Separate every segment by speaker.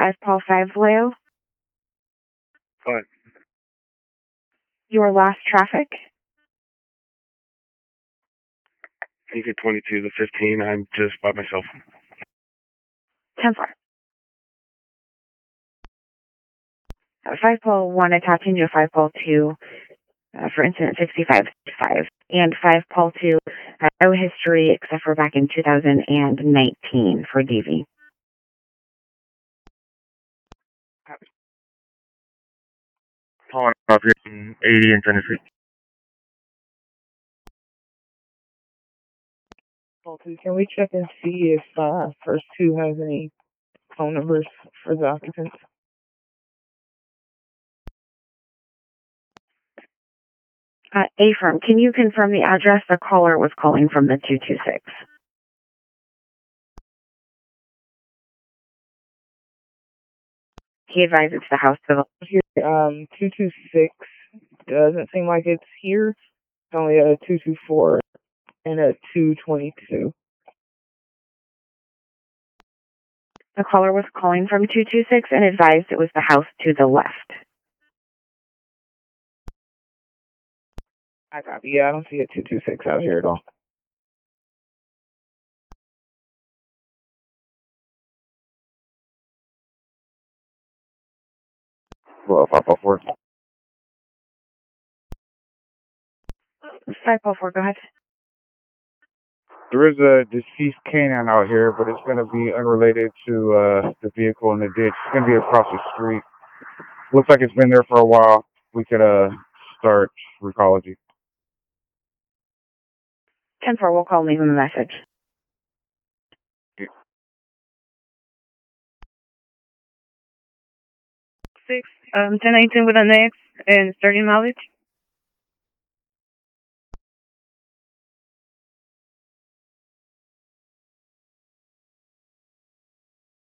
Speaker 1: as Paul 5 Leo.
Speaker 2: Fine.
Speaker 1: Your last traffic?
Speaker 2: Take it 22 to 15. I'm just by myself.
Speaker 1: 10-4. 5 Paul 1 attaching to 5 Paul 2 for incident 65-5. And 5 Paul 2 had no history except for back in 2019 for DV.
Speaker 2: Paul up here in 80 in Tennessee.
Speaker 3: Can we check and see if first two has any phone numbers for the occupants?
Speaker 1: Affirm, can you confirm the address the caller was calling from the 226? He advised it's the house to the...
Speaker 3: Here, 226 doesn't seem like it's here. It's only a 224 and a 222.
Speaker 1: The caller was calling from 226 and advised it was the house to the left.
Speaker 3: I copy. Yeah, I don't see a 226 out here at all.
Speaker 2: Well, 504.
Speaker 1: 504, go ahead.
Speaker 2: There is a deceased canine out here, but it's going to be unrelated to the vehicle in the ditch. It's going to be across the street. Looks like it's been there for a while. We could start recology.
Speaker 1: 10-4, we'll call and leave him a message.
Speaker 2: Yeah.
Speaker 1: 1019 with an X and starting mileage.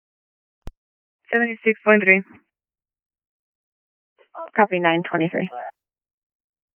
Speaker 1: $76.3. Copy 923.